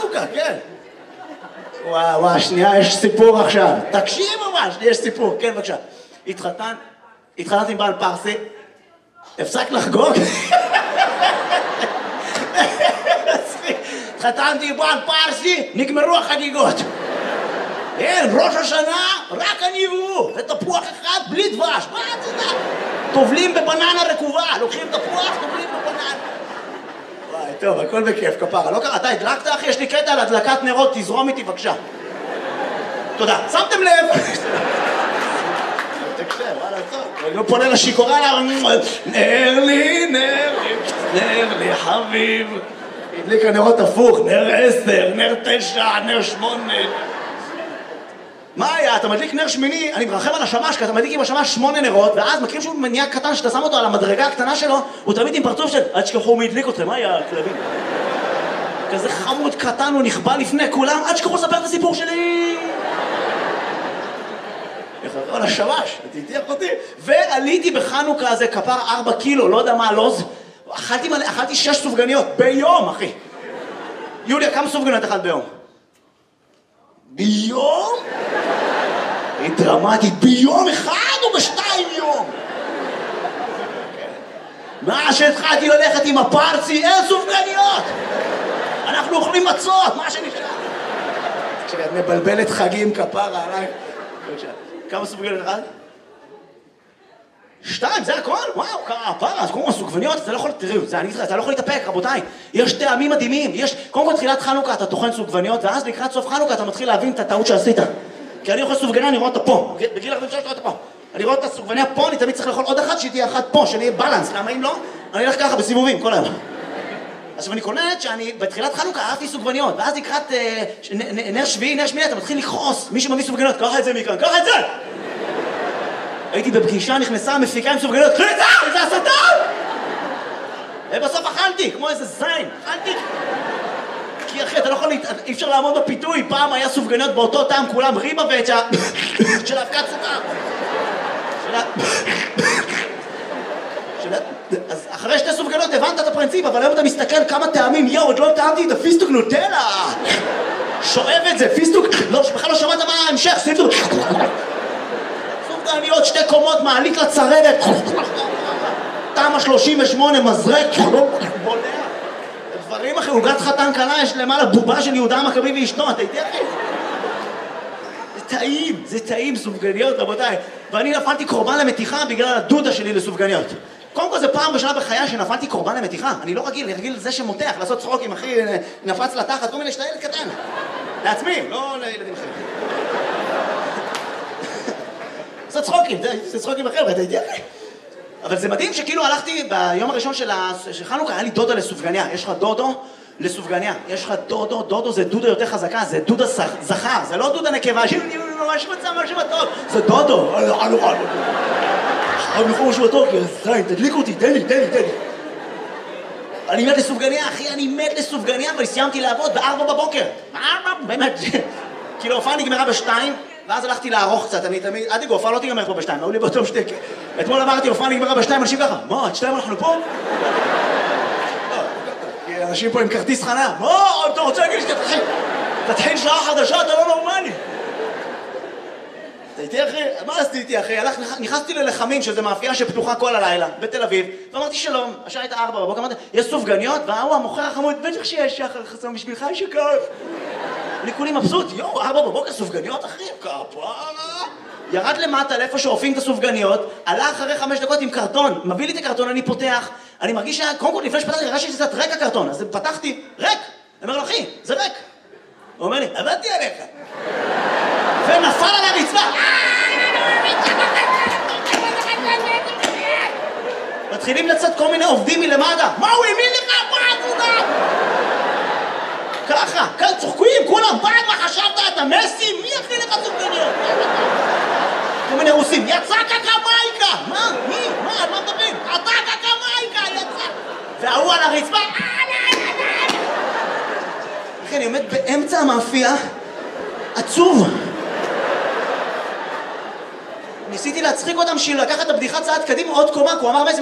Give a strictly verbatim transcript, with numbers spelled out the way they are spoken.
חנוכה, כן. וואו, וואו, שנייה, יש סיפור עכשיו. תקשיב ממש, יש סיפור, כן, בבקשה. התחתן, התחתנתי עם בעל פרסי, הפסק לחגוג. התחתנתי עם בעל פרסי, נגמרו החגיגות. אין, ראש השנה, רק אני והוא, ותפוח אחד בלי דבש, מה אתה יודע? טובלים בבננה רקובה, לוקחים תפוח, טובלים בבננה. וואי, טוב, הכל בכיף, כפרה. לא קרה, אתה הדלקת, אחי? יש לי קטע על הדלקת נרות, תזרום איתי, בבקשה. תודה. שמתם לב? תקשב, וואלה, טוב. אני לא פונה לשיקורה, נר לי, נר לי, נר לי, חביב. הדליק הנרות הפוך, נר עשר, נר תשע, נר שמונה. מה היה? אתה מדליק נר שמיני, אני מרחם על השמש, כי אתה מדליק עם השמש שמונה נרות, ואז מכירים שהוא מניאק קטן שאתה שם אותו על המדרגה הקטנה שלו, הוא תמיד עם פרצוף של עד שכחו מי הדליק אתכם, מה היה הכלבים? כזה חמוד קטן, הוא נכבה לפני כולם, עד שכחו לספר את הסיפור שלי! על השמש, תתיח אותי, ועליתי בחנוכה הזה כפר ארבע קילו, לא יודע מה הלוז, אכלתי, אכלתי שש סופגניות ביום, אחי. יוליה, כמה סופגניות אכלת ביום? ביום? היא דרמטית, ביום אחד או בשתיים יום? מה שהתחלתי ללכת עם הפרצי, אין סופגניות! אנחנו אוכלים מצות, מה שנשאר? כשאת מבלבלת חגים כפרה עליי. כמה סופגניות אחד? שתיים, זה הכל? וואו, כפרה, אז קוראים סופגניות, אתה לא יכול, תראו, זה אני אגיד לך, אתה לא יכול להתאפק, רבותיי. יש טעמים מדהימים, יש, קודם כל תחילת חנוכה אתה טוחן סופגניות, ואז לקראת סוף חנוכה אתה מתחיל להבין את הטעות שעשית. כי אני אוכל סופגניה, אני רואה אותה פה, בגיל ארבעים ושלוש אני רואה אותה פה. אני רואה את הסופגניה פה, אני תמיד צריך לאכול עוד אחת, שהיא תהיה אחת פה, שאני אהיה בלנס, למה אם לא? אני אלך ככה בסיבובים, כל היום. אז אני קולט שאני בתחילת חנוכה אהבתי סופגניות, ואז לקראת נר שביעי, נר שמיני, אתה מתחיל לכעוס, מי שמביא סופגניות, קח את זה מכאן, קח את זה! הייתי בפגישה, נכנסה, מפיקה עם סופגניות, קחי את זה! זה השטן! ובסוף אכלתי, כמו איזה זין, אכלתי. כי אחי, אתה לא יכול, אי אפשר לעמוד בפיתוי, פעם היה סופגניות באותו טעם, כולם ריבה ואת של האבקת סוכר. אז אחרי שתי סופגניות הבנת את הפרינציפ, אבל היום אתה מסתכל כמה טעמים, יואו, עוד לא טעמתי את הפיסטוק נוטלה. שואב את זה, פיסטוק, בכלל לא שמעת מה ההמשך, פיסטוק. סופגניות, שתי קומות, מעלית לצרבת. תמה שלושים ושמונה, מזרק, בולע. דברים אחרי, עוגת חתן קלה, יש למעלה בובה של יהודה המכבי ואשתו, אתה איתי אחי? זה טעים, זה טעים סופגניות, רבותיי. ואני נפלתי קורבן למתיחה בגלל הדודה שלי לסופגניות. קודם כל זה פעם בשנה בחיי שנפלתי קורבן למתיחה. אני לא רגיל, אני רגיל לזה שמותח, לעשות צחוקים, אחי, נפץ לתחת, כל מיני שאתה ילד קטן. לעצמי, לא לילדים אחרים. לעשות צחוקים, זה צחוקים אחר, אתה איתי אחי? אבל זה מדהים שכאילו הלכתי ביום הראשון של חנוכה, היה לי דודה לסופגניה. יש לך דודו לסופגניה. יש לך דודו, דודו זה דודה יותר חזקה, זה דודה זכר, זה לא דודה נקבה, שאני ממש מצא משהו בטוב, זה דודו. אני יכול משהו בטוב, כי זין, תדליק אותי, תן לי, תן לי, תן לי. אני מת לסופגניה, אחי, אני מת לסופגניה, אבל סיימתי לעבוד בארבע בבוקר. בארבע, באמת. כאילו, הופעה נגמרה בשתיים, ואז הלכתי לערוך קצת, אני תמיד, עד יגו, הופעה לא תיגמר פה בשתיים, היו לי באותו שתק. אתמול אמרתי, הופעה נגמרה בשתיים, אנשים ככה, מה, עד שתיים אנחנו פה? כי אנשים פה עם כרטיס חניה, מה, אתה רוצה להגיד לי שתתחיל? תתחיל שעה חדשה, אתה לא נורמלי. אתה איתי אחי? מה עשיתי איתי אחי? נכנסתי ללחמים, שזה מאפייה שפתוחה כל הלילה, בתל אביב, ואמרתי שלום, השעה הייתה ארבע בבוקר, אמרתי, יש סופגניות? והוא המוכר החמוד, בטח שיש שחר חסום בשבילך, יש שכף. אני כולי מבסוט, יואו, ארבע בבוקר סופגניות אחי, כפרה. ירד למטה לאיפה שאופים את הסופגניות, עלה אחרי חמש דקות עם קרטון, מביא לי את הקרטון, אני פותח, אני מרגיש שה... קודם כל לפני שפתחתי, הרגשתי שזה קצת ריק הקרטון, אז פתחתי, ריק! אני אומר לו, אחי, זה ריק. הוא אומר לי, עבדתי עליך. ונפל על הרצפה. מתחילים לצאת כל מיני עובדים מלמטה. מה הוא האמין לך? מה אתה? ככה, כאן צוחקים, כולם, בעד מה חשבת? אתה מסי? מי הכי לך סופגניות? כל מיני רוסים, יצא קקמייקה! מה? מי? מה? על מה מדברים? אתה קקמייקה! יצא! והוא על הרצפה, אחי, אני עומד באמצע המאפייה, עצוב. ניסיתי להצחיק אותם בשביל לקחת את הבדיחה צעד קדימה עוד קומה, כי הוא אמר,